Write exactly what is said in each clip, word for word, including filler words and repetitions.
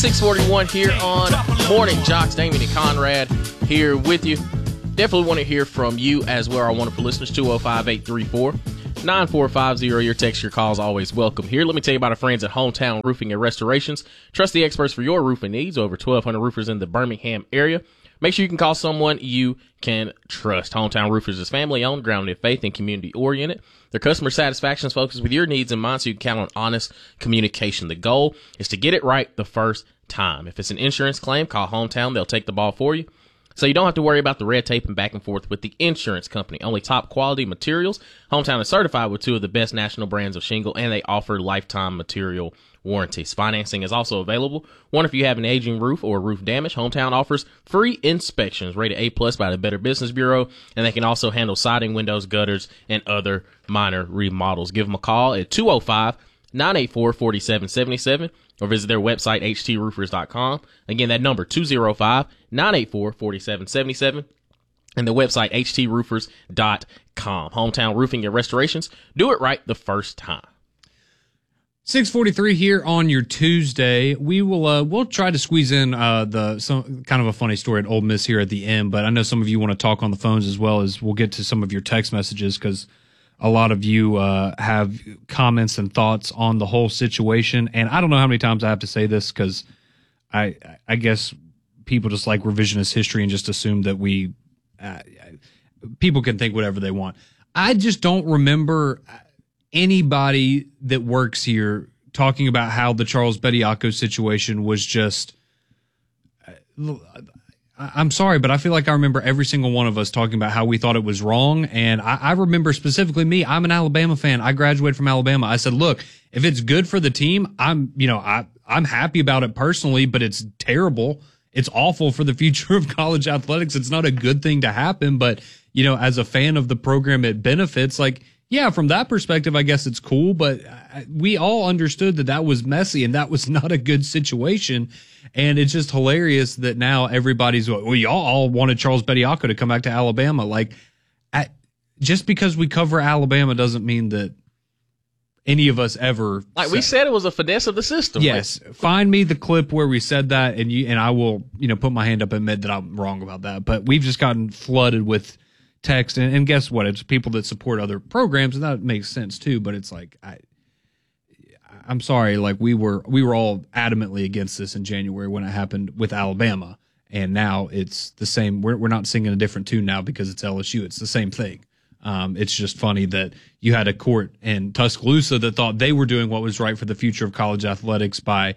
six forty-one here on Morning Jocks. Damien and Conrad here with you. Definitely want to hear from you as well, our wonderful listeners. Two oh five, eight three four, nine four five zero. Your text, your calls, always welcome here. Let me tell you about our friends at Hometown Roofing and Restorations. Trust the experts for your roofing needs. Over twelve hundred roofers in the Birmingham area. Make sure you can call someone you can trust. Hometown Roofers is family-owned, grounded in faith, and community-oriented. Their customer satisfaction is focused with your needs in mind, so you can count on honest communication. The goal is to get it right the first time. If it's an insurance claim, call Hometown. They'll take the ball for you. So you don't have to worry about the red tape and back and forth with the insurance company. Only top quality materials. Hometown is certified with two of the best national brands of shingle, and they offer lifetime material warranties. Financing is also available. One, if you have an aging roof or roof damage, Hometown offers free inspections rated A plus by the Better Business Bureau, and they can also handle siding, windows, gutters, and other minor remodels. Give them a call at two oh five, nine eight four, four seven seven seven or visit their website, h t roofers dot com. Again, that number, two oh five, nine eight four, four seven seven seven and the website, h t roofers dot com. Hometown Roofing and Restorations. Do it right the first time. six forty-three here on your Tuesday. We will uh, we'll try to squeeze in uh, the some kind of a funny story at Ole Miss here at the end, but I know some of you want to talk on the phones as well as we'll get to some of your text messages because a lot of you uh, have comments and thoughts on the whole situation. And I don't know how many times I have to say this because I I guess people just like revisionist history and just assume that we uh, people can think whatever they want. I just don't remember anybody that works here talking about how the Charles Bediako situation was just I'm sorry, but I feel like I remember every single one of us talking about how we thought it was wrong. And I, I remember specifically me, I'm an Alabama fan. I graduated from Alabama. I said, look, if it's good for the team, I'm, you know, I, I'm happy about it personally, but it's terrible. It's awful for the future of college athletics. It's not a good thing to happen. But, you know, as a fan of the program, it benefits. Like, yeah, from that perspective, I guess it's cool. But we all understood that that was messy and that was not a good situation. And it's just hilarious that now everybody's, well, y'all all wanted Charles Bediako to come back to Alabama. Like, at, just because we cover Alabama doesn't mean that any of us ever. Like said, we said, it was a finesse of the system. Yes. Like, find me the clip where we said that, and you and I will, you know, put my hand up and admit that I'm wrong about that. But we've just gotten flooded with text, and, and guess what? It's people that support other programs, and that makes sense too. But it's like, I. I'm sorry, like we were we were all adamantly against this in January when it happened with Alabama, and now it's the same. We're we're not singing a different tune now because it's L S U. It's the same thing. Um, it's just funny that you had a court in Tuscaloosa that thought they were doing what was right for the future of college athletics by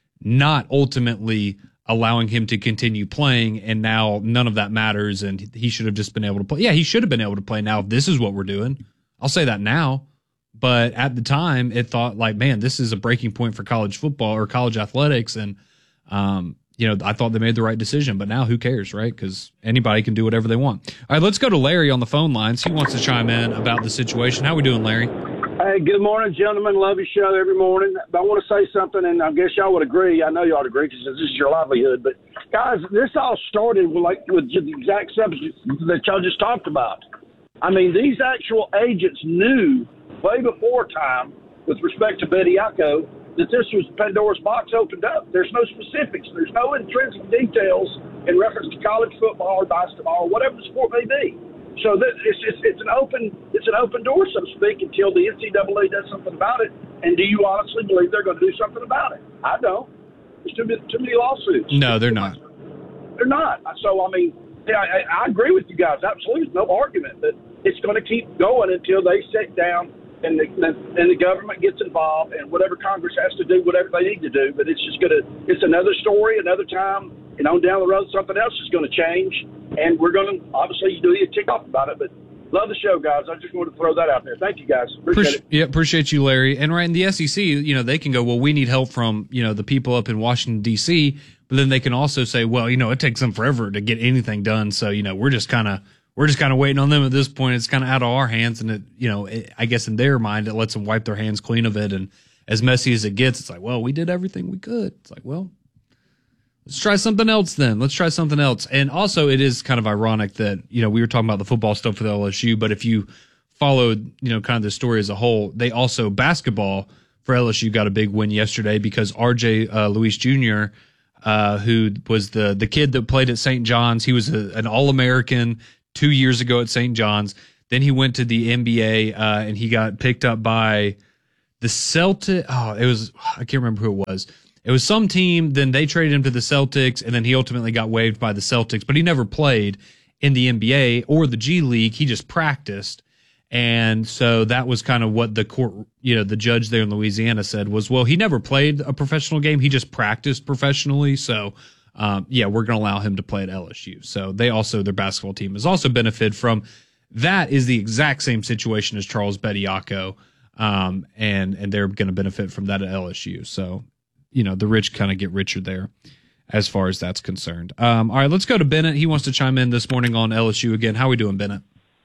not ultimately allowing him to continue playing, and now none of that matters, and he should have just been able to play. Yeah, he should have been able to play. Now, if this is what we're doing, I'll say that now. But at the time, it thought like, man, this is a breaking point for college football or college athletics. And, um, you know, I thought they made the right decision. But now who cares, right? Because anybody can do whatever they want. All right, let's go to Larry on the phone lines. He wants to chime in about the situation. How we doing, Larry? Hey, good morning, gentlemen. Love your show every morning. But I want to say something, and I guess y'all would agree. I know y'all would agree because this is your livelihood. But, guys, this all started with, like, with the exact subject that y'all just talked about. I mean, these actual agents knew way before time, with respect to Bediako, that this was Pandora's box opened up. There's no specifics. There's no intrinsic details in reference to college football or basketball or whatever the sport may be. So that it's, it's it's an open it's an open door, so to speak, until the N C double A does something about it. And do you honestly believe they're going to do something about it? I don't. There's too many, too many lawsuits. No, they're not. They're not. So I mean, yeah, I, I agree with you guys. Absolutely, no argument. But it's going to keep going until they sit down. And the, and the government gets involved, and whatever Congress has to do, whatever they need to do. But it's just going to, it's another story, another time, and on down the road, something else is going to change. And we're going to, obviously, you do need to tick off about it. But love the show, guys. I just wanted to throw that out there. Thank you, guys. Appreciate Appreci- it. Yeah, appreciate you, Larry. And right in the S E C, you know, they can go, well, we need help from, you know, the people up in Washington, D C. But then they can also say, well, you know, it takes them forever to get anything done. So, you know, we're just kind of, We're just kind of waiting on them at this point. It's kind of out of our hands, and it, you know, it, I guess in their mind, it lets them wipe their hands clean of it. And as messy as it gets, it's like, well, we did everything we could. It's like, well, let's try something else then. Let's try something else. And also, it is kind of ironic that, you know, we were talking about the football stuff with L S U, but if you followed, you know, kind of the story as a whole, they also basketball for L S U got a big win yesterday because R J uh, Luis Junior uh, who was the the kid that played at Saint John's. He was a, an All-American two years ago at Saint John's. Then he went to the N B A, uh, and he got picked up by the Celtics. Oh, it was I can't remember who it was. It was some team. Then they traded him to the Celtics, and then he ultimately got waived by the Celtics. But he never played in the N B A or the G League. He just practiced. And so that was kind of what the court, you know, the judge there in Louisiana said was, well, he never played a professional game. He just practiced professionally. So, um, yeah, we're going to allow him to play at L S U. So they also, their basketball team has also benefited from that. Is the exact same situation as Charles Bediako. Um, and, and they're going to benefit from that at L S U. So, you know, the rich kind of get richer there as far as that's concerned. Um, all right, let's go to Bennett. He wants to chime in this morning on L S U again. How we doing, Bennett?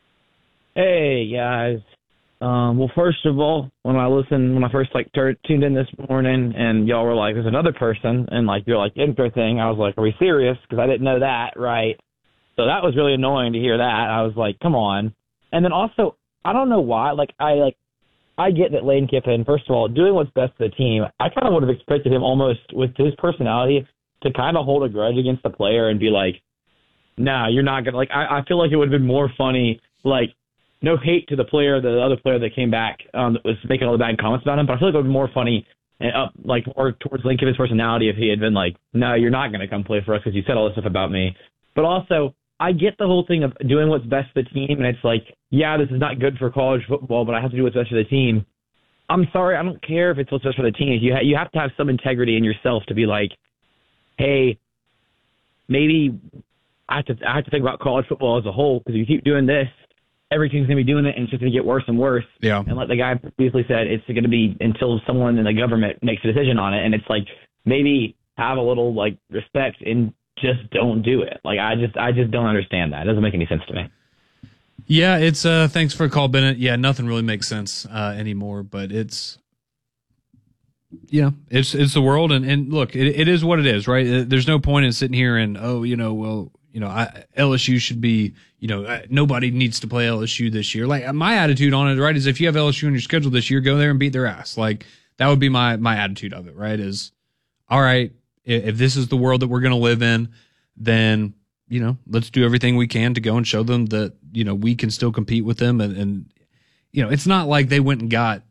Hey guys. Um, well, first of all, when I listened, when I first like tur- tuned in this morning, and y'all were like, "There's another person," and like you're like intro thing, I was like, "Are we serious?" Because I didn't know that, right? So that was really annoying to hear that. I was like, "Come on!" And then also, I don't know why. Like I like, I get that Lane Kiffin, first of all, doing what's best for the team. I kind of would have expected him almost with his personality to kind of hold a grudge against the player and be like, "Nah, you're not gonna." Like I, I feel like it would have been more funny, like. No hate to the player, the other player that came back um, that was making all the bad comments about him, but I feel like it would be more funny and up, like more towards Lane Kiffin's personality if he had been like, "No, you're not going to come play for us because you said all this stuff about me." But also, I get the whole thing of doing what's best for the team, and it's like, yeah, this is not good for college football, but I have to do what's best for the team. I'm sorry, I don't care if it's what's best for the team. You ha- you have to have some integrity in yourself to be like, hey, maybe I have to I have to think about college football as a whole because if you keep doing this, every team's going to be doing it, and it's just going to get worse and worse. Yeah. And like the guy previously said, it's going to be until someone in the government makes a decision on it. And it's like, maybe have a little like respect and just don't do it. Like, I just, I just don't understand that. It doesn't make any sense to me. Yeah. It's, uh, thanks for the call, Bennett. Yeah. Nothing really makes sense, uh, anymore, but it's, you know, it's, it's the world. And, and look, it, it is what it is, right? There's no point in sitting here and, oh, you know, well, you know, I, L S U should be, you know, I, nobody needs to play L S U this year. Like my attitude on it, right, is if you have L S U on your schedule this year, go there and beat their ass. Like that would be my my attitude of it, right? Is all right, if, if this is the world that we're going to live in, then you know, let's do everything we can to go and show them that you know we can still compete with them. And, and you know, it's not like they went and got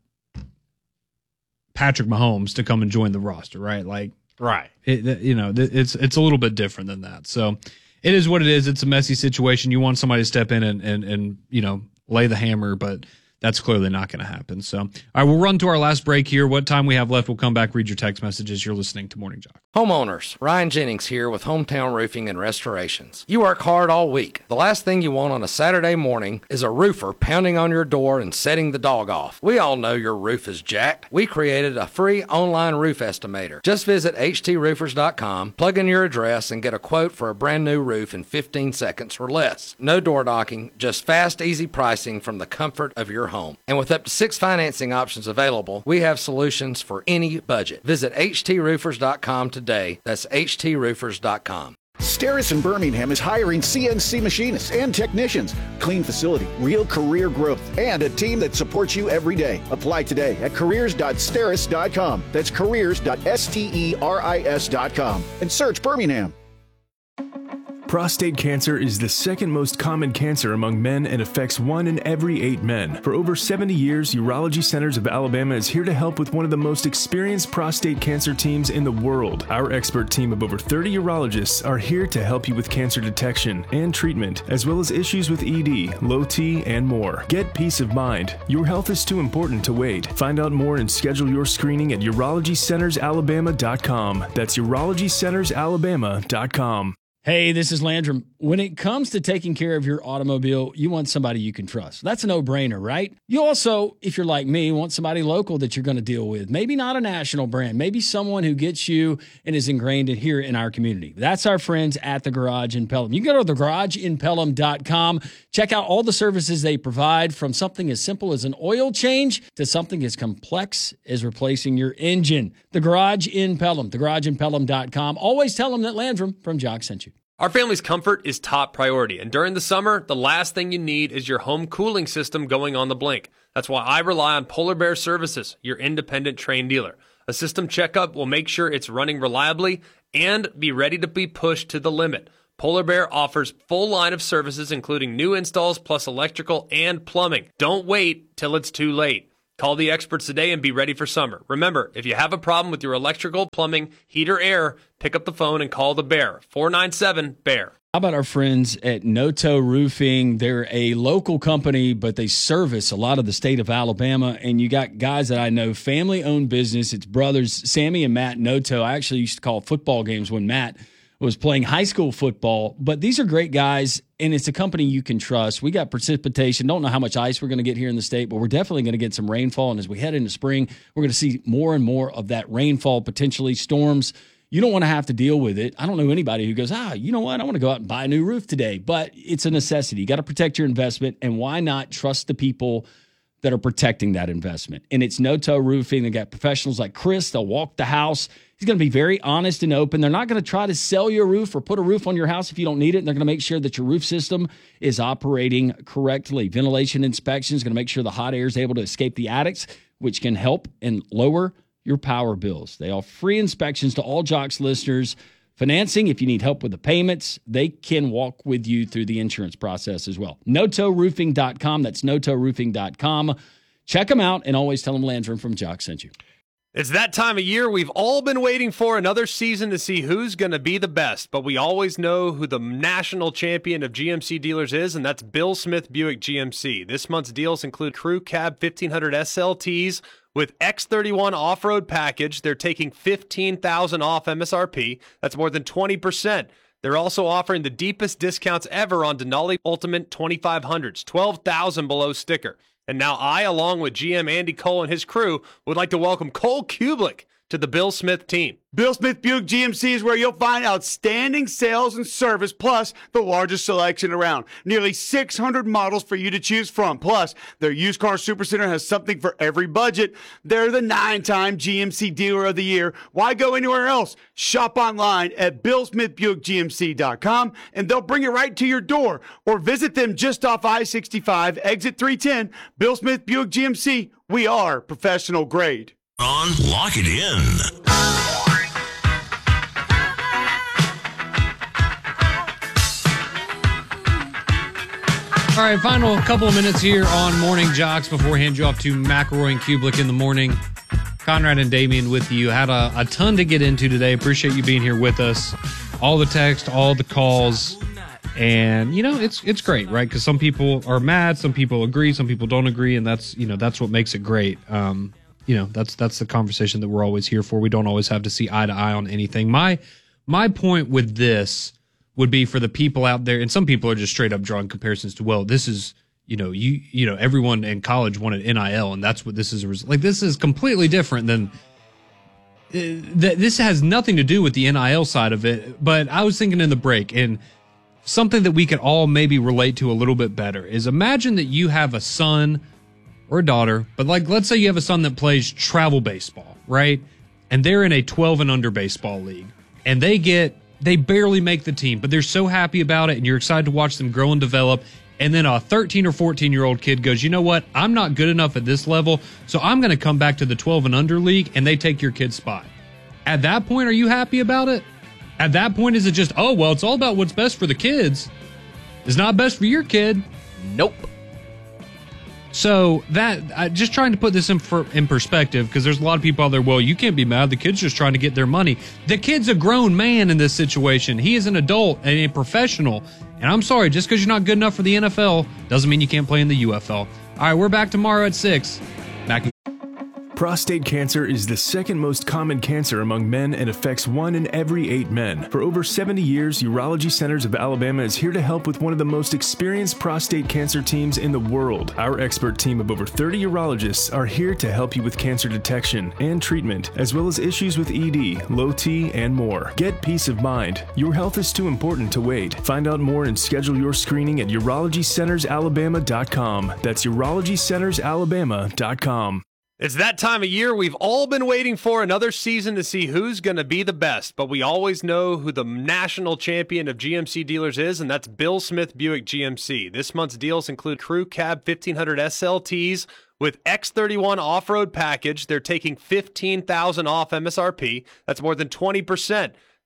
Patrick Mahomes to come and join the roster, right? Like, right, it, you know, it's it's a little bit different than that. So. It is what it is. It's a messy situation. You want somebody to step in and, and, and you know, lay the hammer, but that's clearly not going to happen. So, all right, we'll run to our last break here. What time we have left, we'll come back, read your text messages. You're listening to Morning Jock. Homeowners, Ryan Jennings here with Hometown Roofing and Restorations. You work hard all week. The last thing you want on a Saturday morning is a roofer pounding on your door and setting the dog off. We all know your roof is jacked. We created a free online roof estimator. Just visit h t roofers dot com, plug in your address, and get a quote for a brand new roof in fifteen seconds or less. No door knocking, just fast, easy pricing from the comfort of your home. And with up to six financing options available, we have solutions for any budget. Visit h t roofers dot com today. That's h t roofers dot com. Steris in Birmingham is hiring C N C machinists and technicians. Clean facility, real career growth, and a team that supports you every day. Apply today at careers dot steris dot com. That's careers dot steris dot com. And search Birmingham. Prostate cancer is the second most common cancer among men and affects one in every eight men. For over seventy years, Urology Centers of Alabama is here to help with one of the most experienced prostate cancer teams in the world. Our expert team of over thirty urologists are here to help you with cancer detection and treatment, as well as issues with E D, low T, and more. Get peace of mind. Your health is too important to wait. Find out more and schedule your screening at urology centers alabama dot com. That's urology centers alabama dot com. Hey, this is Landrum. When it comes to taking care of your automobile, you want somebody you can trust. That's a no-brainer, right? You also, if you're like me, want somebody local that you're going to deal with. Maybe not a national brand. Maybe someone who gets you and is ingrained in here in our community. That's our friends at The Garage in Pelham. You can go to the garage in pelham dot com. Check out all the services they provide, from something as simple as an oil change to something as complex as replacing your engine. The Garage in Pelham, the garage in pelham dot com. Always tell them that Landrum from Jock sent you. Our family's comfort is top priority, and during the summer, the last thing you need is your home cooling system going on the blink. That's why I rely on Polar Bear Services, your independent Trane dealer. A system checkup will make sure it's running reliably and be ready to be pushed to the limit. Polar Bear offers full line of services, including new installs plus electrical and plumbing. Don't wait till it's too late. Call the experts today and be ready for summer. Remember, if you have a problem with your electrical, plumbing, heat, or air, pick up the phone and call the Bear. four nine seven, B E A R. How about our friends at Noto Roofing? They're a local company, but they service a lot of the state of Alabama. And you got guys that I know, family-owned business. It's brothers, Sammy and Matt Noto. I actually used to call football games when Matt was playing high school football. But these are great guys, and it's a company you can trust. We got precipitation. Don't know how much ice we're going to get here in the state, but we're definitely going to get some rainfall. And as we head into spring, we're going to see more and more of that rainfall, potentially storms. You don't want to have to deal with it. I don't know anybody who goes, ah, you know what? I want to go out and buy a new roof today. But it's a necessity. You got to protect your investment. And why not trust the people that are protecting that investment? And it's Noto Roofing. They got professionals like Chris. They'll walk the house. He's going to be very honest and open. They're not going to try to sell you a roof or put a roof on your house if you don't need it. And they're going to make sure that your roof system is operating correctly. Ventilation inspection is going to make sure the hot air is able to escape the attics, which can help and lower your power bills. They offer free inspections to all Jocks listeners. Financing, if you need help with the payments, they can walk with you through the insurance process as well. Noto Roofing dot com. That's Noto Roofing dot com. Check them out and always tell them Landrum from Jocks sent you. It's that time of year we've all been waiting for, another season to see who's going to be the best. But we always know who the national champion of G M C dealers is, and that's Bill Smith Buick G M C. This month's deals include Crew Cab fifteen hundred S L Ts with X thirty-one off-road package. They're taking fifteen thousand dollars off M S R P. That's more than twenty percent. They're also offering the deepest discounts ever on Denali Ultimate twenty-five hundreds, twelve thousand dollars below sticker. And now I, along with G M Andy Cole and his crew, would like to welcome Cole Kublik to the Bill Smith team. Bill Smith Buick G M C is where you'll find outstanding sales and service, plus the largest selection around. Nearly six hundred models for you to choose from. Plus, their used car supercenter has something for every budget. They're the nine-time G M C Dealer of the Year. Why go anywhere else? Shop online at bill smith buick g m c dot com, and they'll bring it right to your door. Or visit them just off I sixty-five, exit three ten. Bill Smith Buick G M C. We are professional grade. On, lock it in. All right, final couple of minutes here on Morning Jocks before I hand you off to McElroy and Kublik in the morning. Conrad and Damien with you. Had a, a ton to get into today. Appreciate you being here with us. All the text, all the calls. And, you know, it's it's great, right? Because some people are mad, some people agree, some people don't agree, and that's, you know, that's what makes it great. Um, you know, that's that's the conversation that we're always here for. We don't always have to see eye to eye on anything. My my point with this would be for the people out there, and some people are just straight up drawing comparisons to, well, this is, you know, you you know, everyone in college wanted N I L, and that's what this is. Like, this is completely different than uh, that. This has nothing to do with the N I L side of it. But I was thinking in the break, and something that we could all maybe relate to a little bit better is imagine that you have a son or a daughter, but like, let's say you have a son that plays travel baseball, right? And they're in a twelve and under baseball league, and they get, they barely make the team, but they're so happy about it, and you're excited to watch them grow and develop. And then a thirteen or fourteen year old kid goes, you know what? I'm not good enough at this level, so I'm going to come back to the twelve and under league, and they take your kid's spot. At that point, are you happy about it? At that point, is it just, oh, well, it's all about what's best for the kids. It's not best for your kid. Nope. So that, uh, just trying to put this in for, in perspective, because there's a lot of people out there, well, you can't be mad. The kid's just trying to get their money. The kid's a grown man in this situation. He is an adult and a professional. And I'm sorry, just because you're not good enough for the N F L doesn't mean you can't play in the U F L. All right, we're back tomorrow at six. Back. Prostate cancer is the second most common cancer among men and affects one in every eight men. For over seventy years, Urology Centers of Alabama is here to help with one of the most experienced prostate cancer teams in the world. Our expert team of over thirty urologists are here to help you with cancer detection and treatment, as well as issues with E D, low T, and more. Get peace of mind. Your health is too important to wait. Find out more and schedule your screening at urology centers alabama dot com. That's urology centers alabama dot com. It's that time of year we've all been waiting for, another season to see who's going to be the best. But we always know who the national champion of G M C dealers is, and that's Bill Smith Buick G M C. This month's deals include Crew Cab fifteen hundred S L Ts with X thirty-one off-road package. They're taking fifteen thousand dollars off M S R P. That's more than twenty percent.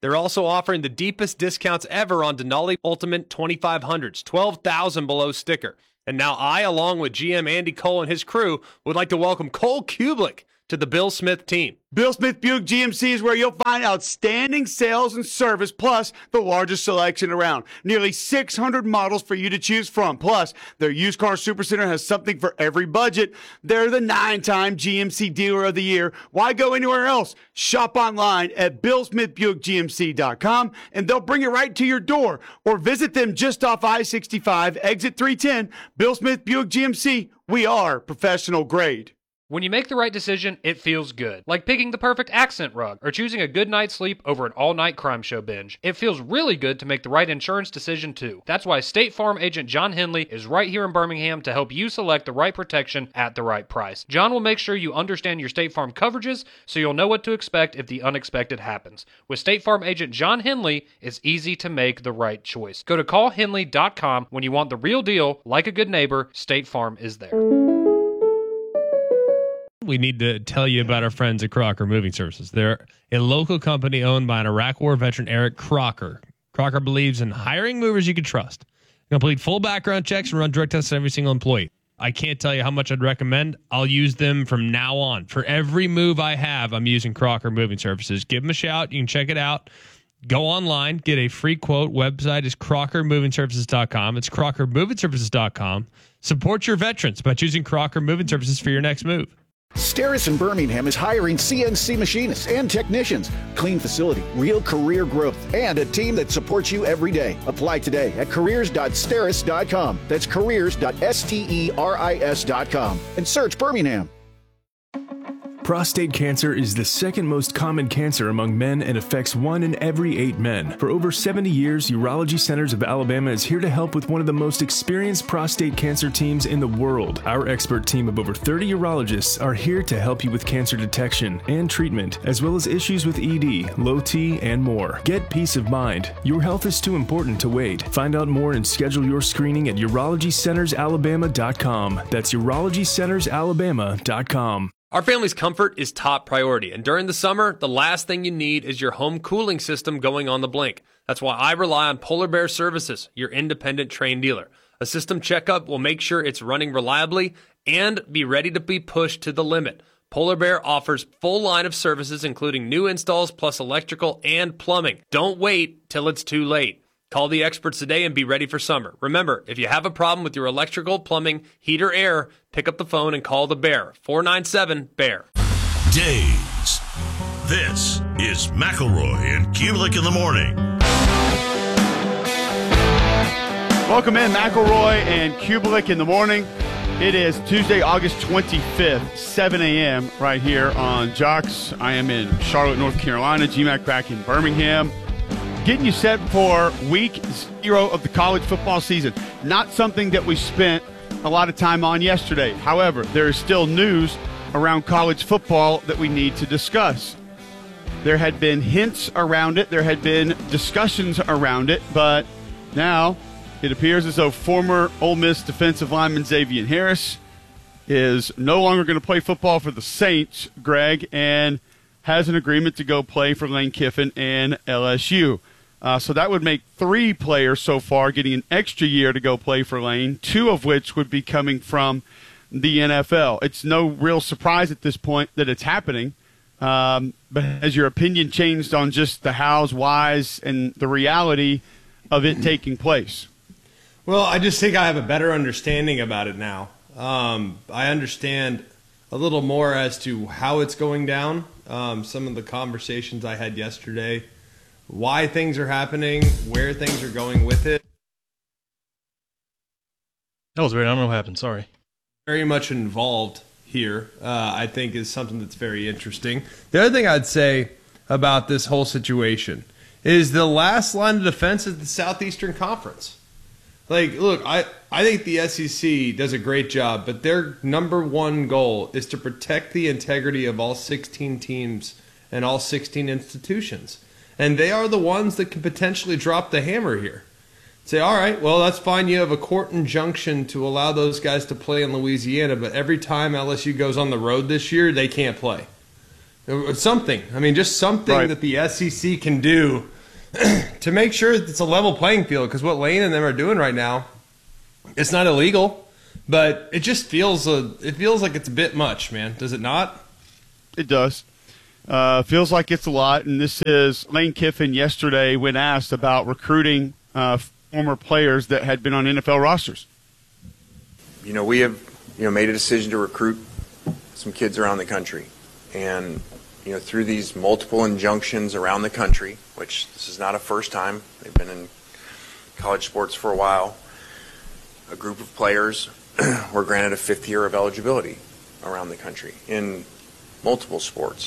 They're also offering the deepest discounts ever on Denali Ultimate twenty-five hundreds, twelve thousand below sticker. And now I, along with G M Andy Cole and his crew, would like to welcome Cole Kublik to the Bill Smith team. Bill Smith Buick G M C is where you'll find outstanding sales and service, plus the largest selection around. Nearly six hundred models for you to choose from. Plus, their used car supercenter has something for every budget. They're the nine-time G M C Dealer of the Year. Why go anywhere else? Shop online at bill smith buick g m c dot com, and they'll bring it right to your door. Or visit them just off I sixty-five, exit three ten. Bill Smith Buick G M C. We are professional grade. When you make the right decision, it feels good. Like picking the perfect accent rug or choosing a good night's sleep over an all-night crime show binge. It feels really good to make the right insurance decision too. That's why State Farm agent John Henley is right here in Birmingham to help you select the right protection at the right price. John will make sure you understand your State Farm coverages so you'll know what to expect if the unexpected happens. With State Farm agent John Henley, it's easy to make the right choice. Go to call henley dot com when you want the real deal. Like a good neighbor, State Farm is there. We need to tell you about our friends at Crocker Moving Services. They're a local company owned by an Iraq War veteran, Eric Crocker. Crocker believes in hiring movers you can trust. Complete full background checks and run drug tests on every single employee. I can't tell you how much I'd recommend. I'll use them from now on. For every move I have, I'm using Crocker Moving Services. Give them a shout. You can check it out. Go online, get a free quote. Website is crocker moving services dot com. It's crocker moving services dot com. Support your veterans by choosing Crocker Moving Services for your next move. Steris in Birmingham is hiring C N C machinists and technicians. Clean facility, real career growth, and a team that supports you every day. Apply today at careers dot steris dot com. That's careers dot steris dot com. And search Birmingham. Prostate cancer is the second most common cancer among men and affects one in every eight men. For over seventy years, Urology Centers of Alabama is here to help with one of the most experienced prostate cancer teams in the world. Our expert team of over thirty urologists are here to help you with cancer detection and treatment, as well as issues with E D, low T, and more. Get peace of mind. Your health is too important to wait. Find out more and schedule your screening at urology centers alabama dot com. That's urology centers alabama dot com. Our family's comfort is top priority, and during the summer, the last thing you need is your home cooling system going on the blink. That's why I rely on Polar Bear Services, your independent Trane dealer. A system checkup will make sure it's running reliably and be ready to be pushed to the limit. Polar Bear offers full line of services, including new installs plus electrical and plumbing. Don't wait till it's too late. Call the experts today and be ready for summer. Remember, if you have a problem with your electrical, plumbing, heat, or air, pick up the phone and call the Bear. four nine seven, B E A R. Days. This is McElroy and Kublik in the morning. Welcome in, McElroy and Kublik in the morning. It is Tuesday, August twenty-fifth, seven a.m. right here on Jocks. I am in Charlotte, North Carolina. G MAC back in Birmingham. Getting you set for week zero of the college football season. Not something that we spent a lot of time on yesterday. However, there is still news around college football that we need to discuss. There had been hints around it. There had been discussions around it. But now it appears as though former Ole Miss defensive lineman Xavier Harris is no longer going to play football for the Saints, Greg, and has an agreement to go play for Lane Kiffin and L S U. Uh, so that would make three players so far getting an extra year to go play for Lane, two of which would be coming from the N F L. It's no real surprise at this point that it's happening. Um, but has your opinion changed on just the hows, whys, and the reality of it taking place? Well, I just think I have a better understanding about it now. Um, I understand a little more as to how it's going down. Um, some of the conversations I had yesterday, why things are happening, where things are going with it. That was weird. I don't know what happened. Sorry. Very much involved here, uh, I think, is something that's very interesting. The other thing I'd say about this whole situation is the last line of defense is the Southeastern Conference. Like, look, I, I think the S E C does a great job, but their number one goal is to protect the integrity of all sixteen teams and all sixteen institutions. And they are the ones that can potentially drop the hammer here. Say, all right, well, that's fine. You have a court injunction to allow those guys to play in Louisiana, but every time L S U goes on the road this year, they can't play. Something. I mean, just something Right. that the S E C can do to make sure it's a level playing field. Because what Lane and them are doing right now, it's not illegal, but it just feels a, it feels like it's a bit much, man. Does it not? It does. Uh, feels like it's a lot. And this is Lane Kiffin yesterday when asked about recruiting uh, former players that had been on N F L rosters. You know, we have, you know, made a decision to recruit some kids around the country. And, you know, through these multiple injunctions around the country, which this is not a first time, they've been in college sports for a while, a group of players were granted a fifth year of eligibility around the country in multiple sports.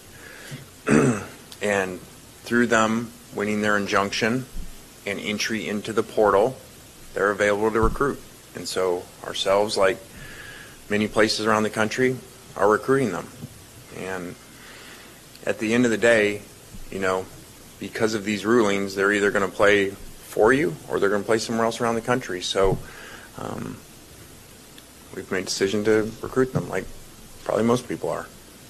And through them winning their injunction and entry into the portal, they're available to recruit. And so ourselves, like many places around the country, are recruiting them. And at the end of the day, you know, because of these rulings, they're either going to play for you or they're going to play somewhere else around the country. So um, we've made a decision to recruit them, like probably most people are.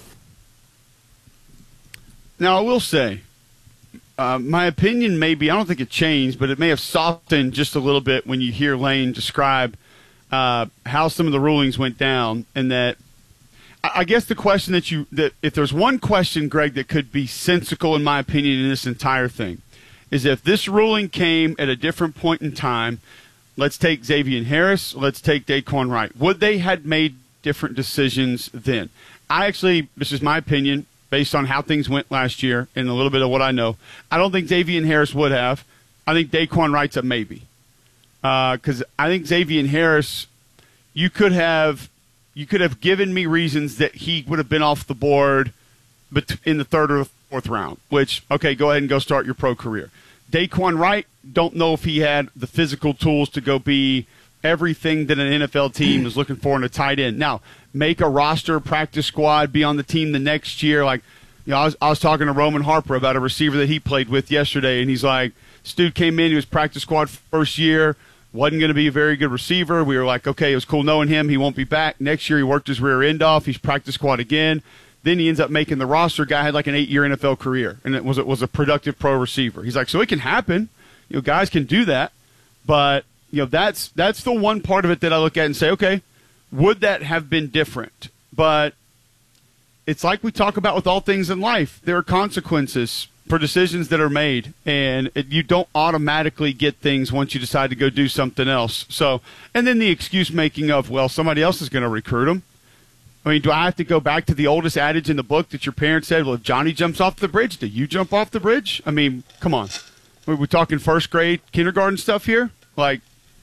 Now, I will say, uh, my opinion may be, I don't think it changed, but it may have softened just a little bit when you hear Lane describe uh, how some of the rulings went down. And that, I guess the question that you, that if there's one question, Greg, that could be sensical, in my opinion, in this entire thing, is if this ruling came at a different point in time, let's take Xavier Harris, let's take Daquan Wright, would they had made different decisions then? I actually, this is my opinion, based on how things went last year and a little bit of what I know, I don't think Xavier Harris would have. I think Daquan Wright's a maybe. Because uh, I think Xavier Harris, you could have you could have given me reasons that he would have been off the board bet- in the third or the fourth round, which, okay, go ahead and go start your pro career. Daquan Wright, don't know if he had the physical tools to go be everything that an N F L team is looking for in a tight end. Now, make a roster, practice squad, be on the team the next year. Like, you know, I was, I was talking to Roman Harper about a receiver that he played with yesterday, and he's like, this dude came in, he was practice squad first year, wasn't going to be a very good receiver. We were like, okay, it was cool knowing him. He won't be back. Next year he worked his rear end off. He's practice squad again. Then he ends up making the roster. Guy had like an eight-year N F L career, and it was, it was a productive pro receiver. He's like, so it can happen. You know, guys can do that, but you know, that's that's the one part of it that I look at and say, okay, would that have been different? But it's like we talk about with all things in life. There are consequences for decisions that are made, and it, you don't automatically get things once you decide to go do something else. So, and then the excuse making of, well, somebody else is going to recruit them. I mean, do I have to go back to the oldest adage in the book that your parents said, well, if Johnny jumps off the bridge, do you jump off the bridge? I mean, come on. Are we talking first grade, kindergarten stuff here? Like,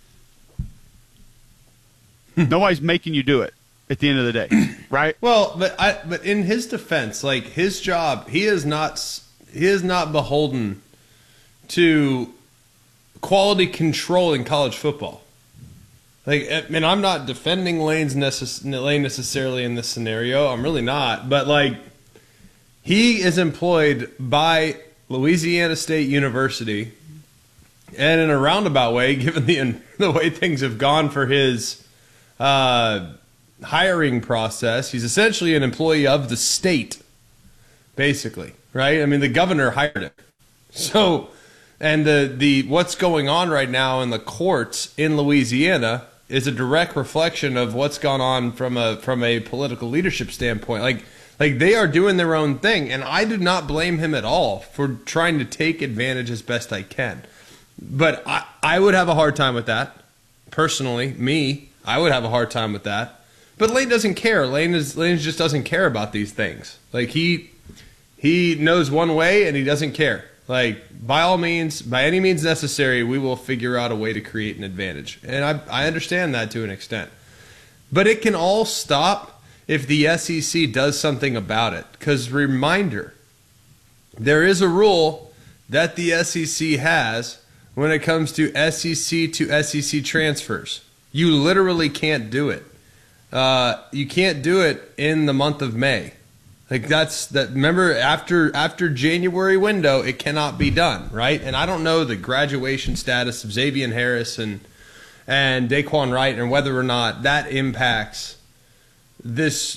nobody's making you do it at the end of the day, right? Well, but I, but in his defense, like his job, he is not he is not beholden to quality control in college football. Like, I mean, I'm not defending Lane's necess- Lane necessarily in this scenario. I'm really not. But like, he is employed by Louisiana State University, and in a roundabout way, given the the way things have gone for his uh, hiring process, he's essentially an employee of the state, basically, right? I mean, the governor hired him. So, and the the what's going on right now in the courts in Louisiana is a direct reflection of what's gone on from a from a political leadership standpoint. Like. Like, they are doing their own thing, and I do not blame him at all for trying to take advantage as best I can. But I, I would have a hard time with that. Personally, me, I would have a hard time with that. But Lane doesn't care. Lane is Lane just doesn't care about these things. Like, he he knows one way, and he doesn't care. Like, by all means, by any means necessary, we will figure out a way to create an advantage. And I, I understand that to an extent. But it can all stop if the S E C does something about it. Because, reminder, there is a rule that the S E C has when it comes to S E C to S E C transfers. You literally can't do it. Uh, you can't do it in the month of May. Like, that's that. Remember, after after January window, it cannot be done, right? And I don't know the graduation status of Xavier Harris and and Daquan Wright, and whether or not that impacts this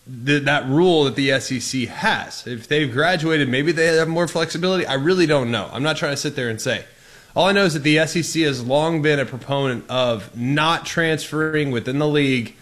th- that rule that the S E C has. If they've graduated, maybe they have more flexibility. I really don't know. I'm not trying to sit there and say. All I know is that the S E C has long been a proponent of not transferring within the league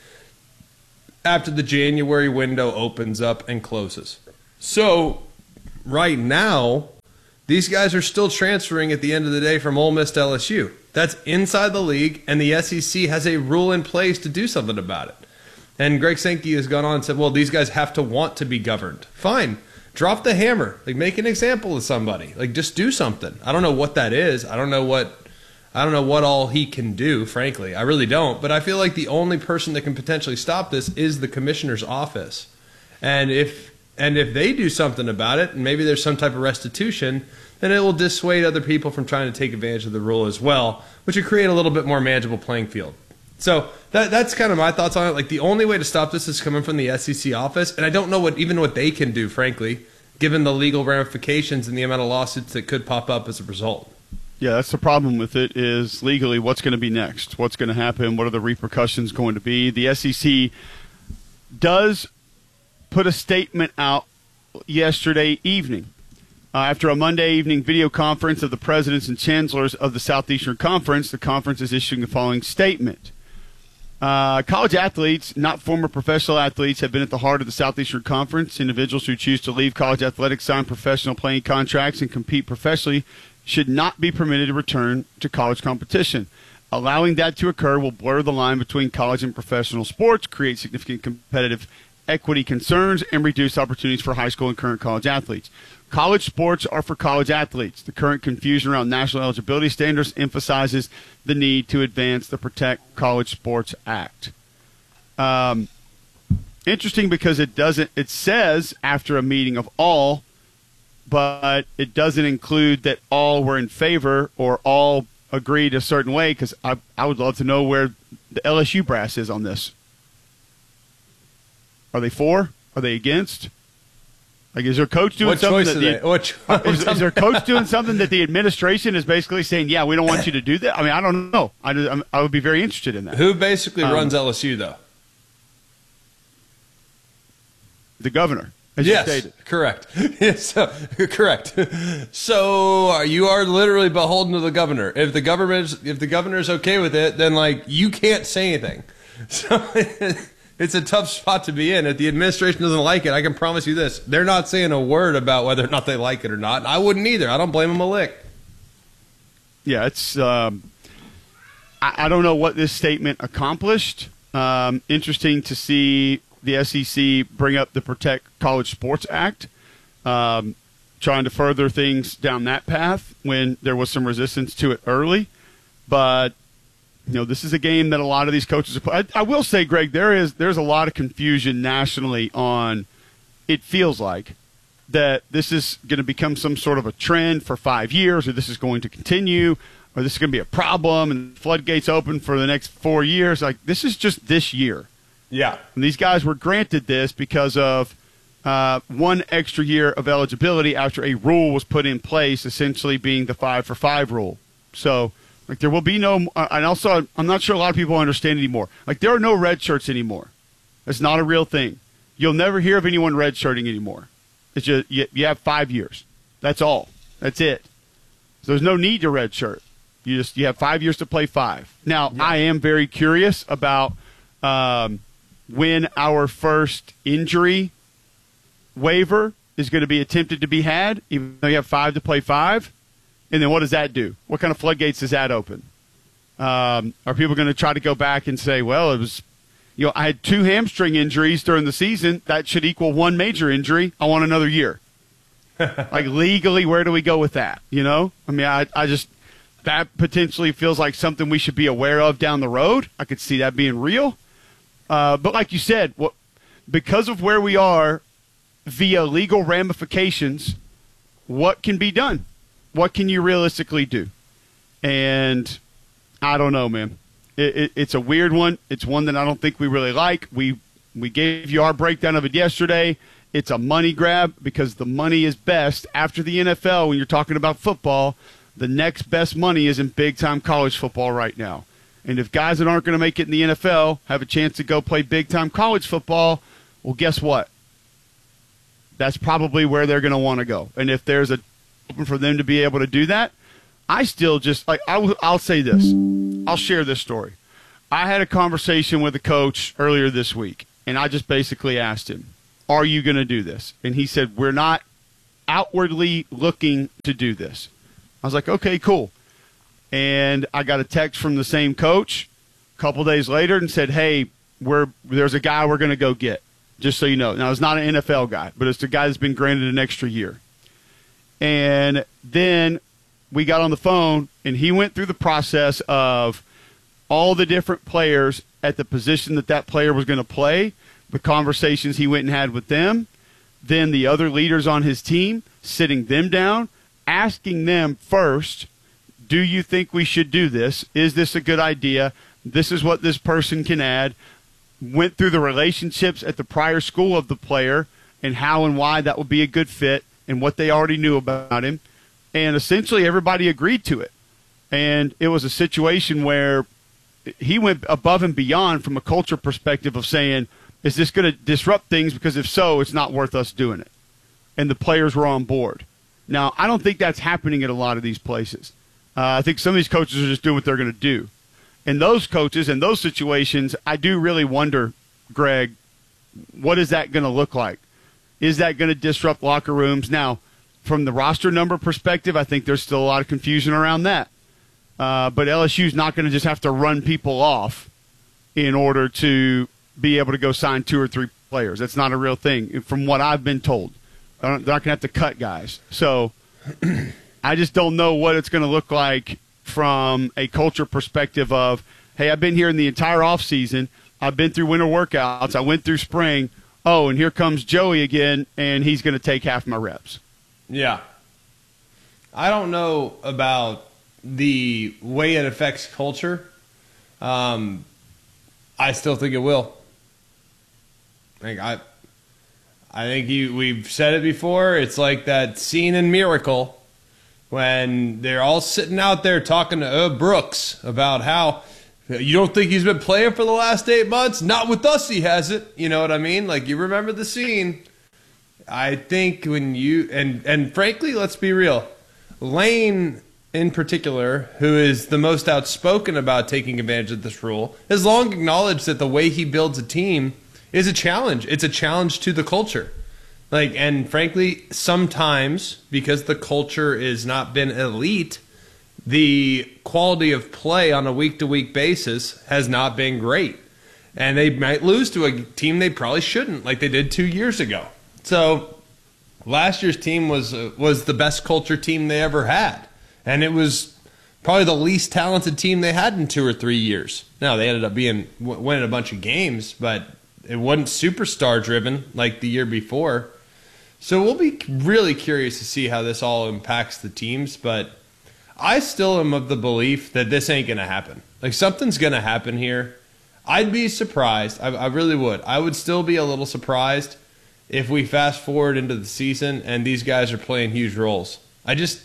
after the January window opens up and closes. So right now, these guys are still transferring at the end of the day from Ole Miss to L S U. That's inside the league, and the S E C has a rule in place to do something about it. And Greg Sankey has gone on and said, well, these guys have to want to be governed. Fine. Drop the hammer. Like, make an example of somebody. Like, just do something. I don't know what that is. I don't know what I don't know what all he can do, frankly. I really don't. But I feel like the only person that can potentially stop this is the commissioner's office. And if and if they do something about it, and maybe there's some type of restitution, then it will dissuade other people from trying to take advantage of the rule as well, which would create a little bit more manageable playing field. So that that's kind of my thoughts on it. Like, the only way to stop this is coming from the S E C office, and I don't know what even what they can do, frankly, given the legal ramifications and the amount of lawsuits that could pop up as a result. Yeah, that's the problem with it is legally what's going to be next? What's going to happen? What are the repercussions going to be? The S E C does put a statement out yesterday evening. Uh, after a Monday evening video conference of the presidents and chancellors of the Southeastern Conference, the conference is issuing the following statement. Uh, college athletes, not former professional athletes, have been at the heart of the Southeastern Conference. Individuals who choose to leave college athletics, sign professional playing contracts, and compete professionally should not be permitted to return to college competition. Allowing that to occur will blur the line between college and professional sports, create significant competitive equity concerns, and reduce opportunities for high school and current college athletes. College sports are for college athletes. The current confusion around national eligibility standards emphasizes the need to advance the Protect College Sports Act. Um, interesting because it doesn't. It says after a meeting of all, but it doesn't include that all were in favor or all agreed a certain way. Because I, I would love to know where the L S U brass is on this. Are they for? Are they against? Like, is their coach doing what something that the, the, what is, is their coach doing something that the administration is basically saying, yeah, we don't want you to do that? I mean, I don't know. I, just, I would be very interested in that. Who basically um, runs L S U, though? The governor. As yes, you stated. correct. so, correct. So you are literally beholden to the governor. If the government, if the governor is okay with it, then like you can't say anything. So it's a tough spot to be in. If the administration doesn't like it, I can promise you this: they're not saying a word about whether or not they like it or not. I wouldn't either. I don't blame them a lick. Yeah, it's. Um, I, I don't know what this statement accomplished. Um, interesting to see the S E C bring up the Protect College Sports Act, um, trying to further things down that path when there was some resistance to it early. But, you know, this is a game that a lot of these coaches are playing. I, I will say, Greg, there is there's a lot of confusion nationally on, it feels like, that this is going to become some sort of a trend for five years, or this is going to continue, or this is going to be a problem, and floodgates open for the next four years. Like, this is just this year. Yeah. And these guys were granted this because of uh, one extra year of eligibility after a rule was put in place, essentially being the five for five rule. So, like, there will be no uh, – and also, I'm not sure a lot of people understand anymore. Like, there are no red shirts anymore. It's not a real thing. You'll never hear of anyone red shirting anymore. It's just you, you have five years. That's all. That's it. So there's no need to red shirt. You just you have five years to play five. Now, yeah. I am very curious about um, – when our first injury waiver is going to be attempted to be had, even though you have five to play five. And then what does that do? What kind of floodgates does that open? Um, are people going to try to go back and say, well, it was, you know, I had two hamstring injuries during the season. That should equal one major injury. I want another year. Like, legally, where do we go with that? You know? I mean, I, I just, that potentially feels like something we should be aware of down the road. I could see that being real. Uh, but like you said, what, because of where we are via legal ramifications, what can be done? What can you realistically do? And I don't know, man. It, it, it's a weird one. It's one that I don't think we really like. We we gave you our breakdown of it yesterday. It's a money grab because the money is best after the N F L. When you're talking about football, the next best money is in big-time college football right now. And if guys that aren't going to make it in the N F L have a chance to go play big-time college football, Well, guess what? That's probably where they're going to want to go. And if there's a open for them to be able to do that, I still just like I w- I'll say this. I'll share this story. I had a conversation with a coach earlier this week, and I just basically asked him, "Are you going to do this?" And he said, "We're not outwardly looking to do this." I was like, "Okay, cool." And I got a text from the same coach a couple days later and said, "Hey, we're there's a guy we're going to go get. Just so you know." Now, it's not an N F L guy, but it's the guy that's been granted an extra year. And then we got on the phone, and he went through the process of all the different players at the position that that player was going to play, the conversations he went and had with them, then the other leaders on his team, sitting them down, asking them first, do you think we should do this? Is this a good idea? This is what this person can add. Went through the relationships at the prior school of the player and how and why that would be a good fit and what they already knew about him. And essentially everybody agreed to it. And it was a situation where he went above and beyond from a culture perspective of saying, is this going to disrupt things? Because if so, it's not worth us doing it. And the players were on board. Now, I don't think that's happening at a lot of these places. Uh, I think some of these coaches are just doing what they're going to do. And those coaches in those situations, I do really wonder, Greg, what is that going to look like? Is that going to disrupt locker rooms? Now, from the roster number perspective, I think there's still a lot of confusion around that. Uh, but L S U's not going to just have to run people off in order to be able to go sign two or three players. That's not a real thing, from what I've been told. They're not going to have to cut guys. So I just don't know what it's going to look like from a culture perspective of, hey, I've been here in the entire offseason. I've been through winter workouts. I went through spring. Oh, and here comes Joey again, and he's going to take half my reps. Yeah. I don't know about the way it affects culture. Um, I still think it will. Like I, I think you. We've said it before. It's like that scene in Miracle when they're all sitting out there talking to uh, Brooks about how you don't think he's been playing for the last eight months? Not with us, he hasn't. You know what I mean? Like, you remember the scene. I think when you and and frankly, let's be real. Lane in particular, who is the most outspoken about taking advantage of this rule, has long acknowledged that the way he builds a team is a challenge. It's a challenge to the culture. Like, and frankly, sometimes because the culture has not been elite, the quality of play on a week-to-week basis has not been great. And they might lose to a team they probably shouldn't, like they did two years ago. So last year's team was uh, was the best culture team they ever had. And it was probably the least talented team they had in two or three years. Now, they ended up being winning a bunch of games, but it wasn't superstar-driven like the year before. So we'll be really curious to see how this all impacts the teams. But I still am of the belief that this ain't going to happen. Like, something's going to happen here. I'd be surprised. I, I really would. I would still be a little surprised if we fast forward into the season and these guys are playing huge roles. I just...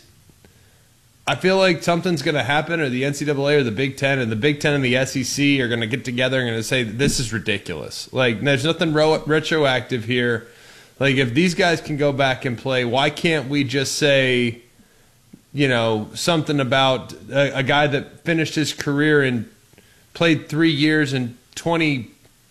I feel like something's going to happen, or the N C double A or the Big Ten, and the Big Ten and the S E C are going to get together and going to say, this is ridiculous. Like, there's nothing ro- retroactive here. Like, if these guys can go back and play, why can't we just say, you know, something about a, a guy that finished his career and played three years in twenty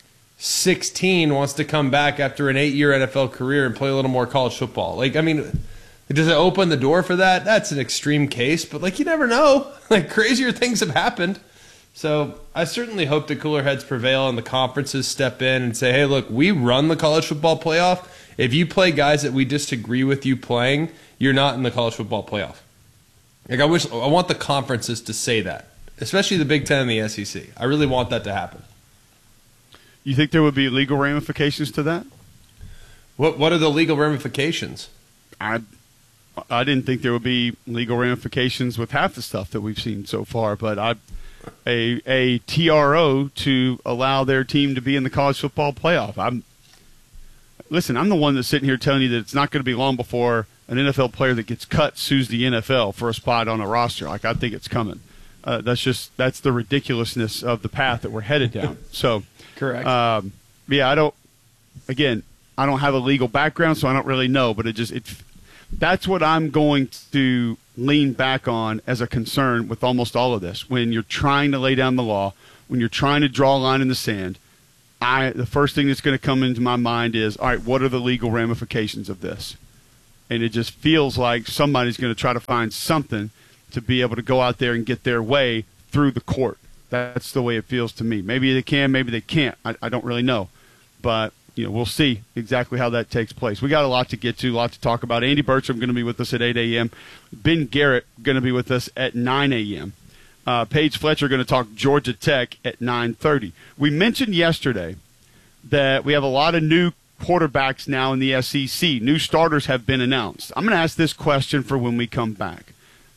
sixteen wants to come back after an eight-year N F L career and play a little more college football? Like, I mean... Does it open the door for that? That's an extreme case, but like you never know. Like crazier things have happened. So I certainly hope the cooler heads prevail and the conferences step in and say, hey, look, we run the college football playoff. If you play guys that we disagree with you playing, you're not in the college football playoff. Like I wish I want the conferences to say that, especially the Big Ten and the S E C. I really want that to happen. You think there would be legal ramifications to that? What What are the legal ramifications? I I didn't think there would be legal ramifications with half the stuff that we've seen so far, but I, a a T R O to allow their team to be in the college football playoff. I'm listen. I'm the one that's sitting here telling you that it's not going to be long before an N F L player that gets cut sues the N F L for a spot on a roster. Like I think it's coming. Uh, that's just that's the ridiculousness of the path that we're headed down. So correct. Um, yeah, I don't. again, I don't have a legal background, so I don't really know, but it just it that's what I'm going to lean back on as a concern with almost all of this. When you're trying to lay down the law, when you're trying to draw a line in the sand, I the first thing that's going to come into my mind is, all right, what are the legal ramifications of this? And it just feels like somebody's going to try to find something to be able to go out there and get their way through the court. That's the way it feels to me. Maybe they can, maybe they can't. I, I don't really know. But, you know, we'll see exactly how that takes place. We got a lot to get to, a lot to talk about. Andy Bertram going to be with us at eight a.m. Ben Garrett going to be with us at nine a.m. Uh, Paige Fletcher going to talk Georgia Tech at nine thirty. We mentioned yesterday that we have a lot of new quarterbacks now in the S E C. New starters have been announced. I'm going to ask this question for when we come back.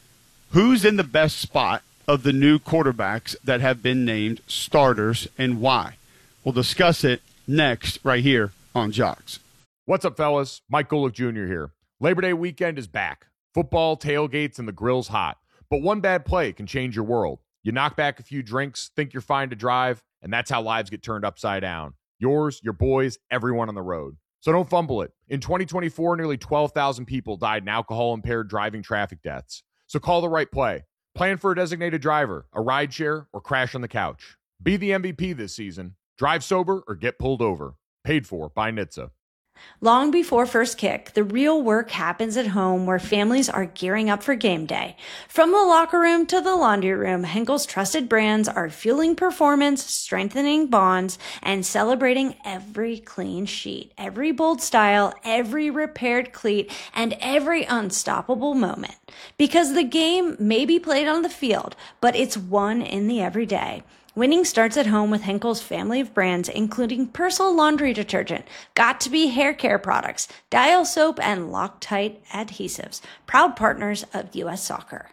Who's in the best spot of the new quarterbacks that have been named starters, and why? We'll discuss it next right here on Jocks. What's up, fellas? Mike Golick Junior here. Labor Day weekend is back. Football, tailgates, and the grill's hot. But one bad play can change your world. You knock back a few drinks, think you're fine to drive, and that's how lives get turned upside down. Yours, your boys, everyone on the road. So don't fumble it. In twenty twenty-four, nearly twelve thousand people died in alcohol-impaired driving traffic deaths. So call the right play. Plan for a designated driver, a rideshare, or crash on the couch. Be the M V P this season. Drive sober or get pulled over. Paid for by N H T S A. Long before first kick, the real work happens at home where families are gearing up for game day. From the locker room to the laundry room, Henkel's trusted brands are fueling performance, strengthening bonds, and celebrating every clean sheet, every bold style, every repaired cleat, and every unstoppable moment. Because the game may be played on the field, but it's won in the everyday. Winning starts at home with Henkel's family of brands, including Persil laundry detergent, Got2b hair care products, Dial soap, and Loctite adhesives. Proud partners of U S Soccer.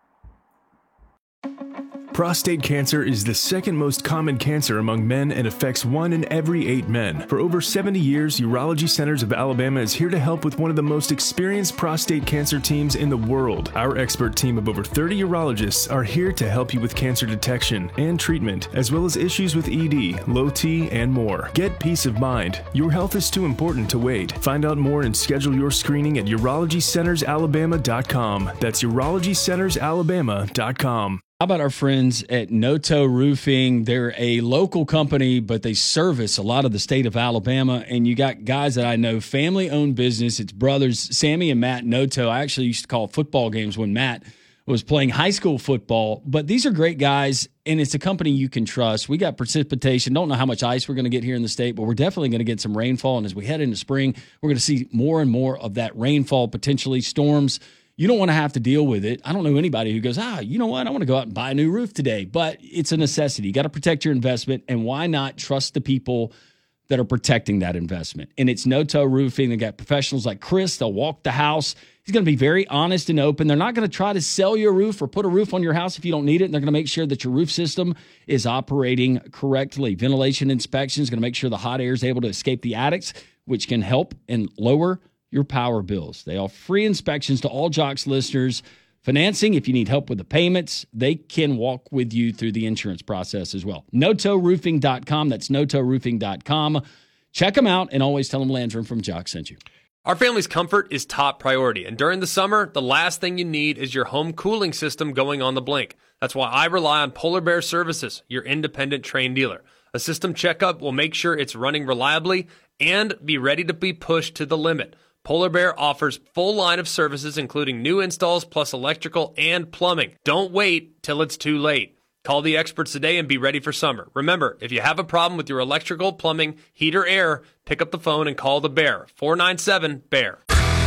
Prostate cancer is the second most common cancer among men and affects one in every eight men. For over seventy years, Urology Centers of Alabama is here to help with one of the most experienced prostate cancer teams in the world. Our expert team of over thirty urologists are here to help you with cancer detection and treatment, as well as issues with E D, low T, and more. Get peace of mind. Your health is too important to wait. Find out more and schedule your screening at urology centers alabama dot com. That's urology centers alabama dot com. How about our friends at Noto Roofing? They're a local company, but they service a lot of the state of Alabama. And you got guys that I know, family-owned business. It's brothers, Sammy and Matt Noto. I actually used to call football games when Matt was playing high school football. But these are great guys, and it's a company you can trust. We got precipitation. Don't know how much ice we're going to get here in the state, but we're definitely going to get some rainfall. And as we head into spring, we're going to see more and more of that rainfall, potentially storms. You don't want to have to deal with it. I don't know anybody who goes, ah, you know what? I want to go out and buy a new roof today. But it's a necessity. You got to protect your investment. And why not trust the people that are protecting that investment? And it's Noto Roofing. They got professionals like Chris. They'll walk the house. He's going to be very honest and open. They're not going to try to sell you a roof or put a roof on your house if you don't need it. And they're going to make sure that your roof system is operating correctly. Ventilation inspection is going to make sure the hot air is able to escape the attics, which can help and lower your power bills. They offer free inspections to all Jocks listeners. Financing, if you need help with the payments, they can walk with you through the insurance process as well. Noto Roofing dot com. That's Noto Roofing dot com. Check them out and always tell them Landrum from Jocks sent you. Our family's comfort is top priority, and during the summer, the last thing you need is your home cooling system going on the blink. That's why I rely on Polar Bear Services, your independent Trane dealer. A system checkup will make sure it's running reliably and be ready to be pushed to the limit. Polar Bear offers full line of services, including new installs plus electrical and plumbing. Don't wait till it's too late. Call the experts today and be ready for summer. Remember, if you have a problem with your electrical, plumbing, heat, or air, pick up the phone and call the Bear. four nine seven, B E A R.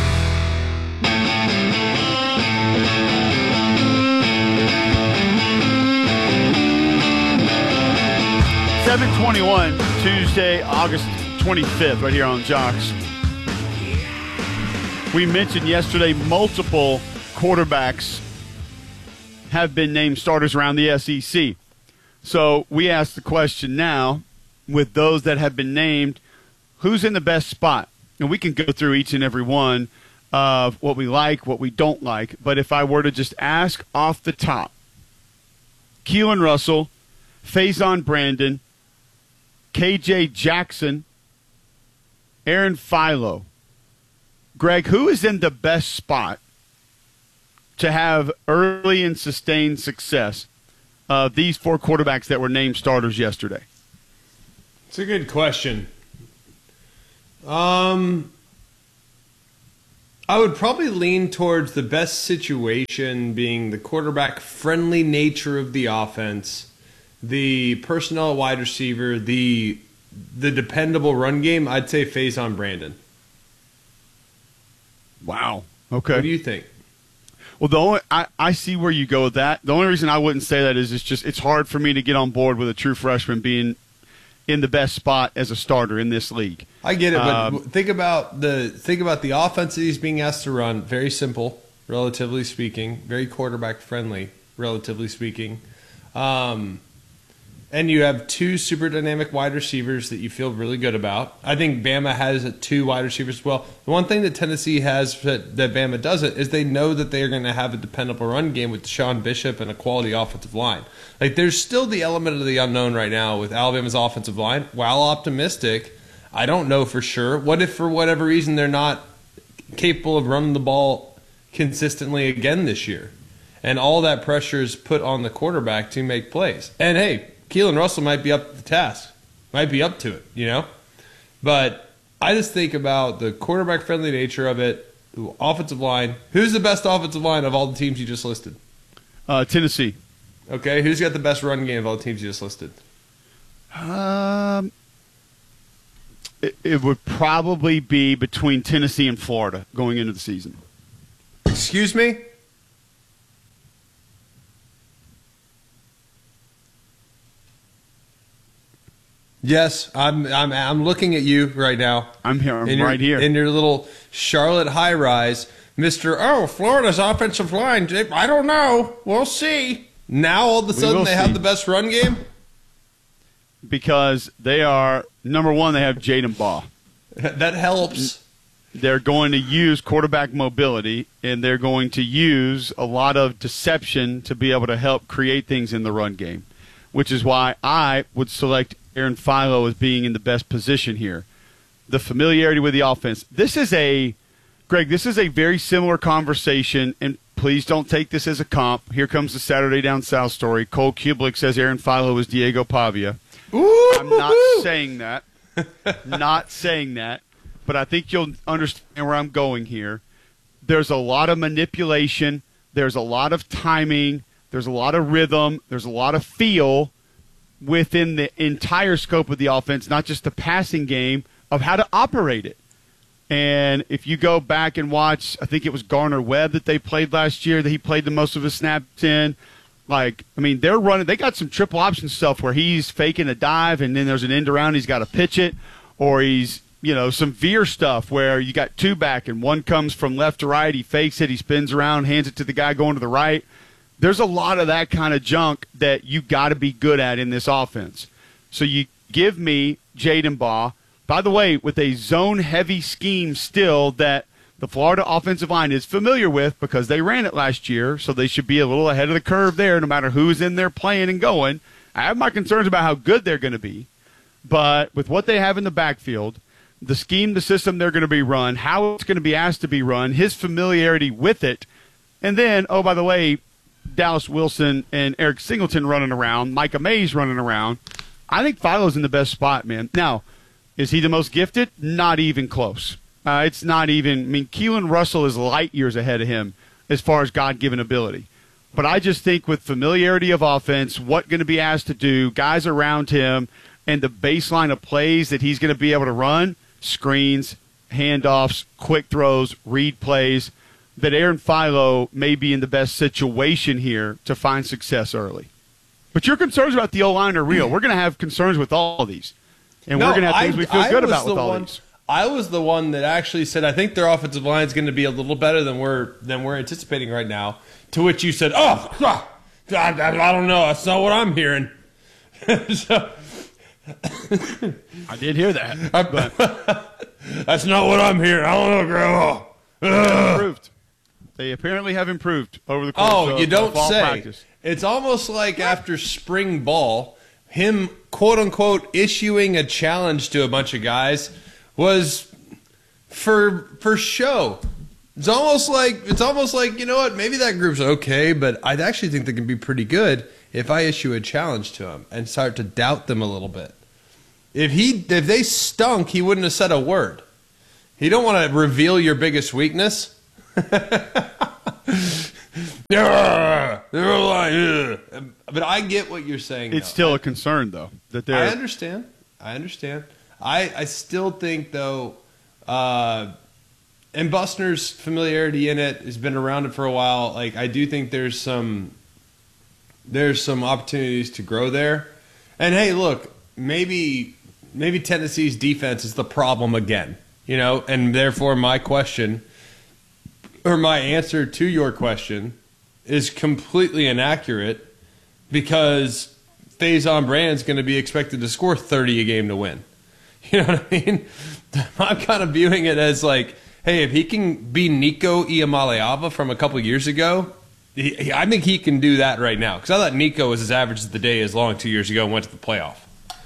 seven twenty-one, Tuesday, August twenty-fifth, right here on Jocks. We mentioned yesterday multiple quarterbacks have been named starters around the S E C. So we ask the question now, with those that have been named, who's in the best spot? And we can go through each and every one of what we like, what we don't like. But if I were to just ask off the top, Keelan Russell, Faison Brandon, K J Jackson, Aaron Philo. Greg, who is in the best spot to have early and sustained success of these four quarterbacks that were named starters yesterday? It's a good question. Um, I would probably lean towards the best situation being the quarterback-friendly nature of the offense, the personnel wide receiver, the the dependable run game. I'd say Faison Brandon. Wow. Okay. What do you think? Well, the only I, I see where you go with that. The only reason I wouldn't say that is it's just it's hard for me to get on board with a true freshman being in the best spot as a starter in this league. I get it, but um, think about the think about the offense that he's being asked to run. Very simple, relatively speaking. Very quarterback friendly, relatively speaking. Um, and you have two super dynamic wide receivers that you feel really good about. I think Bama has two wide receivers as well. The one thing that Tennessee has that, that Bama doesn't is they know that they are going to have a dependable run game with Deshaun Bishop and a quality offensive line. Like, there's still the element of the unknown right now with Alabama's offensive line. While optimistic, I don't know for sure. What if for whatever reason they're not capable of running the ball consistently again this year? And all that pressure is put on the quarterback to make plays. And hey, Keelan Russell might be up to the task, might be up to it, you know? But I just think about the quarterback-friendly nature of it, the offensive line. Who's the best offensive line of all the teams you just listed? Uh, Tennessee. Okay, who's got the best run game of all the teams you just listed? Um, it, it would probably be between Tennessee and Florida going into the season. Excuse me? Yes, I'm. I'm. I'm looking at you right now. I'm here. I'm in your, right here in your little Charlotte high rise, Mister Oh, Florida's offensive line. I don't know. We'll see. Now all of a sudden they see. have the best run game because they are number one. They have Jaden Baugh. That helps. They're going to use quarterback mobility, and they're going to use a lot of deception to be able to help create things in the run game, which is why I would select Aaron Philo as being in the best position here. The familiarity with the offense. This is a, Greg, this is a very similar conversation, and please don't take this as a comp. Here comes the Saturday Down South story. Cole Kublik says Aaron Philo is Diego Pavia. Ooh, I'm not saying that. Not saying that. But I think you'll understand where I'm going here. There's a lot of manipulation. There's a lot of timing. There's a lot of rhythm. There's a lot of feel within the entire scope of the offense, not just the passing game, of how to operate it. And if you go back and watch, I think it was Garner Webb that they played last year, that he played the most of his snaps in. Like, I mean, they're running, they got some triple option stuff where he's faking a dive and then there's an end around, he's got to pitch it, or he's, you know, some veer stuff where you got two back and one comes from left to right, he fakes it, he spins around, hands it to the guy going to the right. There's a lot of that kind of junk that you got to be good at in this offense. So you give me Jaden Baugh, by the way, with a zone-heavy scheme still that the Florida offensive line is familiar with because they ran it last year, so they should be a little ahead of the curve there no matter who's in there playing and going. I have my concerns about how good they're going to be, but with what they have in the backfield, the scheme, the system they're going to be run, how it's going to be asked to be run, his familiarity with it, and then, oh, by the way, Dallas Wilson and Eric Singleton running around, Micah Mays running around. I think Philo's in the best spot, man. Now, is he the most gifted? Not even close. Uh, it's not even – I mean, Keelan Russell is light years ahead of him as far as God-given ability. But I just think with familiarity of offense, what going to be asked to do, guys around him, and the baseline of plays that he's going to be able to run, screens, handoffs, quick throws, read plays – that Aaron Philo may be in the best situation here to find success early. But your concerns about the O-line are real. We're going to have concerns with all of these. And no, we're going to have things I, we feel I good about with all one, these. I was the one that actually said, I think their offensive line is going to be a little better than we're than we're anticipating right now. To which you said, oh, I, I don't know. That's not what I'm hearing. so, I did hear that. But that's not what I'm hearing. I don't know, Grandma. They improved. They apparently have improved over the course oh, of you don't fall say. practice. It's almost like after spring ball, him, quote-unquote, issuing a challenge to a bunch of guys was for for show. It's almost like it's almost like you know what? Maybe that group's okay, but I actually think they can be pretty good if I issue a challenge to them and start to doubt them a little bit. If he if they stunk, he wouldn't have said a word. You don't want to reveal your biggest weakness. Yeah, they're like, but I get what you're saying. It's though. still I, a concern, though, that they're. I understand. I understand. I I still think though, uh, and Bussner's familiarity in it has been around it for a while. Like I do think there's some there's some opportunities to grow there. And hey, look, maybe maybe Tennessee's defense is the problem again. You know, and therefore my question. Or my answer to your question is completely inaccurate because Faison Brand's going to be expected to score thirty a game to win. You know what I mean? I'm kind of viewing it as like, hey, if he can be Nico Iamaleava from a couple years ago, he, I think he can do that right now. Because I thought Nico was as average as the day as long two years ago and went to the playoff.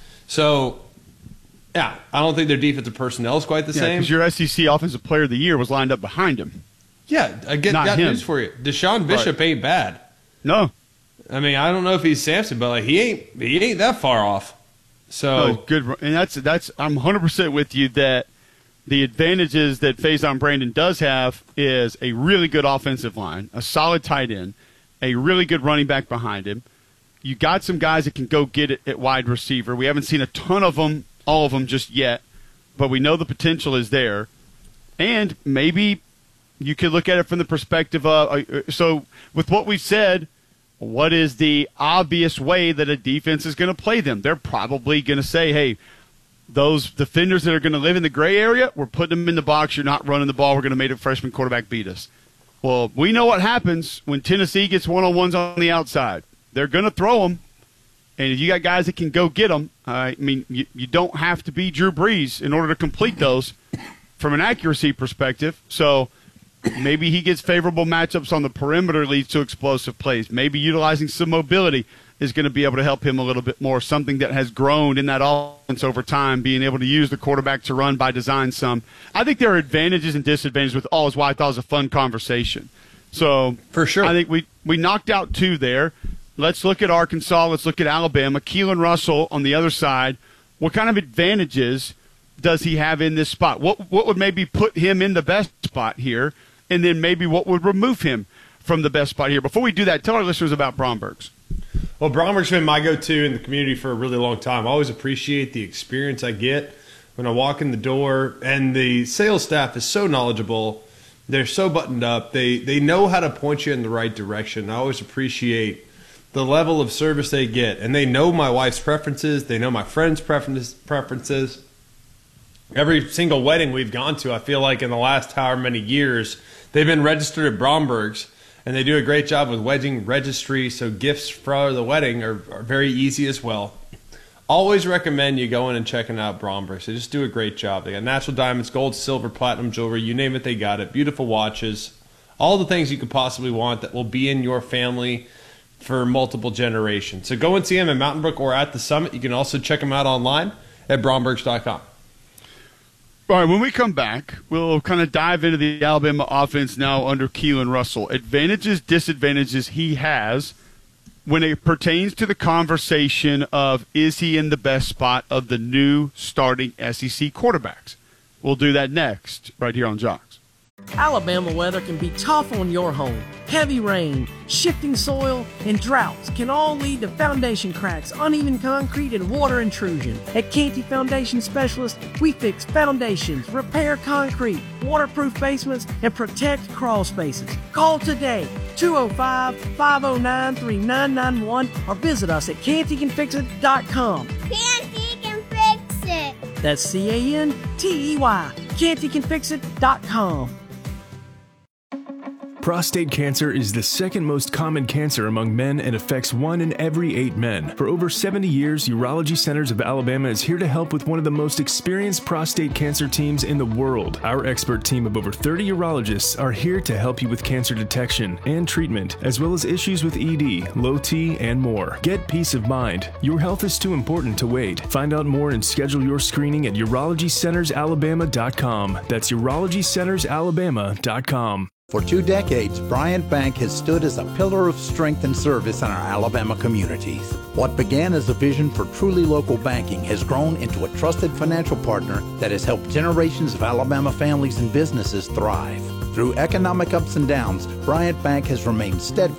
So, yeah, I don't think their defensive personnel is quite the yeah, same. Because your S E C Offensive Player of the Year was lined up behind him. Yeah, I get, got him. news for you. Deshaun Bishop right. ain't bad. No, I mean I don't know if he's Samson, but like he ain't he ain't that far off. So no, good, and that's that's I'm one hundred percent with you that the advantages that Faison Brandon does have is a really good offensive line, a solid tight end, a really good running back behind him. You got some guys that can go get it at wide receiver. We haven't seen a ton of them, all of them just yet, but we know the potential is there, and maybe. You could look at it from the perspective of, uh, so with what we've said, what is the obvious way that a defense is going to play them? They're probably going to say, hey, those defenders that are going to live in the gray area, we're putting them in the box. You're not running the ball. We're going to make a freshman quarterback beat us. Well, we know what happens when Tennessee gets one-on-ones on the outside. They're going to throw them. And if you got guys that can go get them, uh, I mean, you, you don't have to be Drew Brees in order to complete those from an accuracy perspective. So, maybe he gets favorable matchups on the perimeter, leads to explosive plays. Maybe utilizing some mobility is going to be able to help him a little bit more, something that has grown in that offense over time, being able to use the quarterback to run by design some. I think there are advantages and disadvantages with all, is why I thought it was a fun conversation. So for sure, I think we, we knocked out two there. Let's look at Arkansas. Let's look at Alabama. Keelan Russell on the other side. What kind of advantages does he have in this spot? What what would maybe put him in the best spot here? And then maybe what would remove him from the best spot here. Before we do that, tell our listeners about Bromberg's. Well, Bromberg's been my go-to in the community for a really long time. I always appreciate the experience I get when I walk in the door. And the sales staff is so knowledgeable. They're so buttoned up. They, they know how to point you in the right direction. I always appreciate the level of service they get. And they know my wife's preferences. They know my friends' preferences. Every single wedding we've gone to, I feel like in the last however many years, they've been registered at Bromberg's, and they do a great job with wedding registry, so gifts for the wedding are, are very easy as well. Always recommend you going and checking out Bromberg's. They just do a great job. They got natural diamonds, gold, silver, platinum jewelry, you name it, they got it. Beautiful watches, all the things you could possibly want that will be in your family for multiple generations. So go and see them in Mountain Brook or at the Summit. You can also check them out online at brombergs dot com. All right, when we come back, we'll kind of dive into the Alabama offense now under Keelan Russell. Advantages, disadvantages he has when it pertains to the conversation of is he in the best spot of the new starting S E C quarterbacks. We'll do that next, right here on Jocks. Alabama weather can be tough on your home. Heavy rain, shifting soil, and droughts can all lead to foundation cracks, uneven concrete, and water intrusion. At Canty Foundation Specialists, we fix foundations, repair concrete, waterproof basements, and protect crawl spaces. Call today, two oh five, five oh nine, three nine nine one, or visit us at canty can fix it dot com. Canty can fix it. That's C A N T E Y, canty can fix it dot com. Prostate cancer is the second most common cancer among men and affects one in every eight men. For over seventy years, Urology Centers of Alabama is here to help with one of the most experienced prostate cancer teams in the world. Our expert team of over thirty urologists are here to help you with cancer detection and treatment, as well as issues with E D, low T, and more. Get peace of mind. Your health is too important to wait. Find out more and schedule your screening at urology centers alabama dot com. That's urology centers alabama dot com. For two decades, Bryant Bank has stood as a pillar of strength and service in our Alabama communities. What began as a vision for truly local banking has grown into a trusted financial partner that has helped generations of Alabama families and businesses thrive. Through economic ups and downs, Bryant Bank has remained steadfast